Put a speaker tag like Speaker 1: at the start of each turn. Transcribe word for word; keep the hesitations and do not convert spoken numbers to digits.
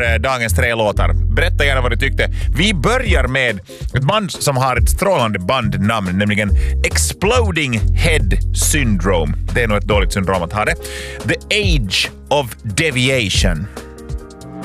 Speaker 1: för dagens tre låtar. Berätta gärna vad du tyckte. Vi börjar med ett band som har ett strålande bandnamn, nämligen Exploding Head Syndrome. Det är nog ett dåligt syndrom att ha det. The Age of Deviation.